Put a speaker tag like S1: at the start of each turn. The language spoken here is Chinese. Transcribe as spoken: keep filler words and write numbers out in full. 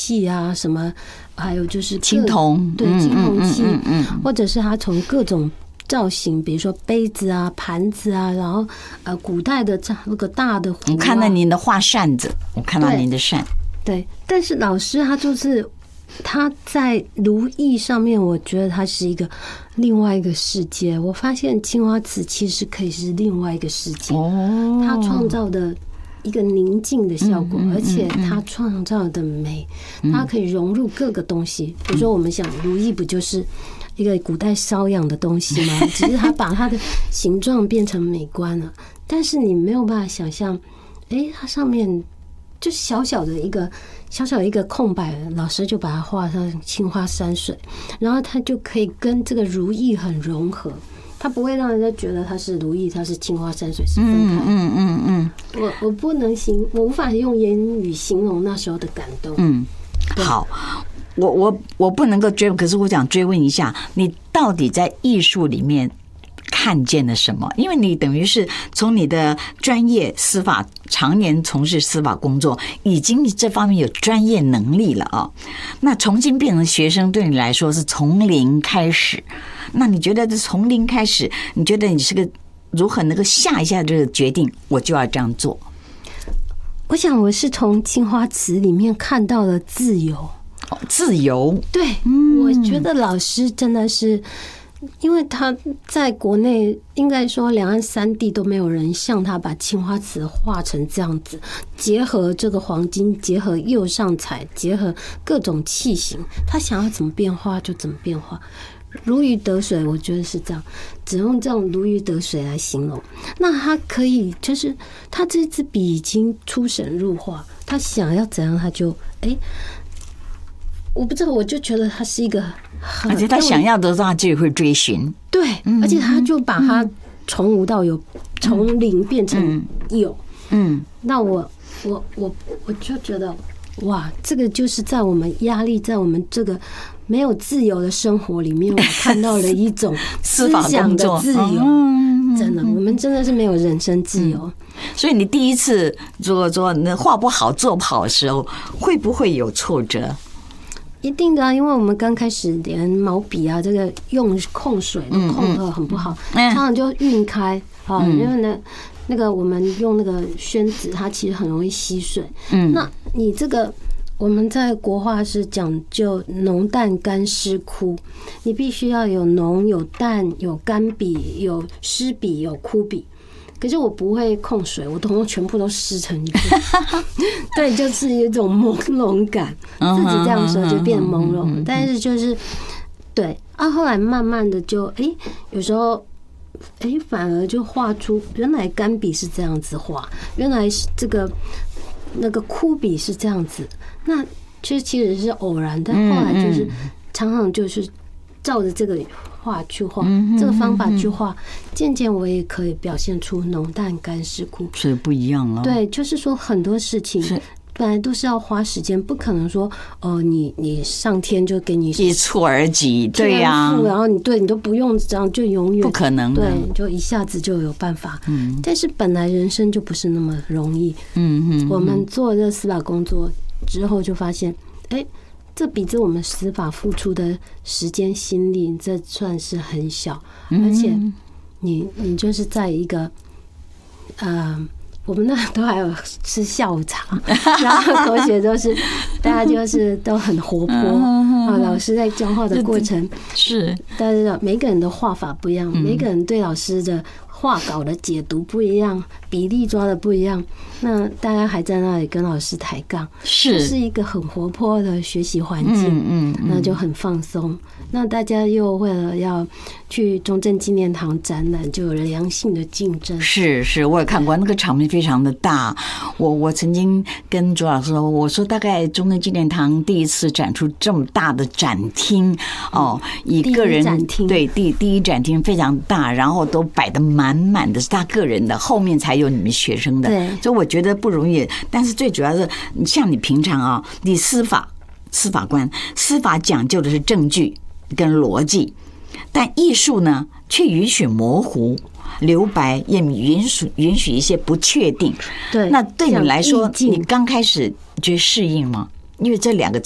S1: 器啊，什么，还有就是
S2: 青铜，
S1: 对青铜器，
S2: 嗯嗯嗯，
S1: 或者是他从各种造型，比如说杯子啊、盘子啊，然后呃，古代的那个大的壶、啊，
S2: 我看到您的画扇子，我看到您的扇，
S1: 对，但是老师他就是他在如意上面，我觉得他是一个另外一个世界。我发现青花瓷其实可以是另外一个世界，哦，他创造的一个宁静的效果，而且他创造的美，它可以融入各个东西。比如说，我们想如意不就是一个古代瘙痒的东西吗？只是它把它的形状变成美观了，但是你没有办法想象，哎，它上面就小小的一个小小的一个空白，老师就把它画上青花山水，然后它就可以跟这个如意很融合。它不会让人家觉得它是如意，它是青花山水是分开。嗯嗯嗯，我我不能形，我无法用言语形容那时候的感动。
S2: 嗯，好，我我我不能够追问，可是我想追问一下，你到底在艺术里面看见了什么？因为你等于是从你的专业司法常年从事司法工作，已经这方面有专业能力了啊。那重新变成学生，对你来说是从零开始。那你觉得这从零开始，你觉得你是个如何能够下一下这个决定，我就要这样做？
S1: 我想我是从青花瓷里面看到了自由。
S2: 哦，自由。
S1: 对，我觉得老师真的是。因为他在国内，应该说两岸三地都没有人像他把青花瓷画成这样子，结合这个黄金，结合釉上彩，结合各种器型，他想要怎么变化就怎么变化。如鱼得水，我觉得是这样，只用这种如鱼得水来形容。那他可以，就是他这支笔已经出神入化，他想要怎样他就哎。欸我不知道，我就觉得他是一个，
S2: 而且他想要的他就会追寻，
S1: 对，而且他就把他从无到有，从零变成有，嗯，那我我我我就觉得，哇，这个就是在我们压力，在我们这个没有自由的生活里面，我看到了一种思想的自由，真的，我们真的是没有人身自由。
S2: 所以你第一次做做那画不好、做不好的时候，会不会有挫折？
S1: 一定的啊，因为我们刚开始连毛笔啊，这个用控水的控的很不好，常常就晕开啊。因为呢，那个我们用那个宣纸，它其实很容易吸水。嗯，那你这个我们在国画是讲究浓淡干湿枯，你必须要有浓、有淡、有干笔、有湿笔、有枯笔。可是我不会控水，我统统全部都湿成一片。对，就是一种朦胧感，自己这样说就变朦胧。但是就是对啊，后来慢慢的就哎、欸，有时候哎、欸，反而就画出原来干笔是这样子画，原来是这个那个枯笔是这样子。那其实其实是偶然，但后来就是常常就是照着这个画去画，这个方法去画，渐渐我也可以表现出浓淡干湿枯，
S2: 是不一样了。
S1: 对，就是说很多事情本来都是要花时间，不可能说哦，你你上天就给你
S2: 一蹴而就，对呀，
S1: 然后你对你都不用这样，就永远
S2: 不可能，
S1: 对，就一下子就有办法。嗯，但是本来人生就不是那么容易。嗯嗯，我们做这司法工作之后，就发现，哎。这比这我们司法付出的时间心力，这算是很小，而且你你就是在一个，呃，我们那都还有吃下午茶，然后同学都是大家就是都很活泼啊，老师在教画的过程
S2: 是，
S1: 但是每个人的画法不一样，每个人对老师的画稿的解读不一样，比例抓的不一样，那大家还在那里跟老师抬杠，
S2: 是，
S1: 是一个很活泼的学习环境，嗯嗯，那就很放松。那大家又为了要去中正纪念堂展览，就有了良性的竞争。
S2: 是是，我也看过那个场面非常的大。我我曾经跟朱老师说，我说大概中正纪念堂第一次展出这么大的展厅哦，以个人
S1: 展厅
S2: 对第第一展厅非常大，然后都摆得满满的，是他个人的，后面才有你们学生的。
S1: 对，
S2: 所以我觉得不容易。但是最主要是，像你平常啊，你司法司法官司法讲究的是证据跟逻辑，但艺术呢却允许模糊留白，也允许允许一些不确定。
S1: 对，
S2: 那对你来说，你刚开始觉得适应吗？因为这两个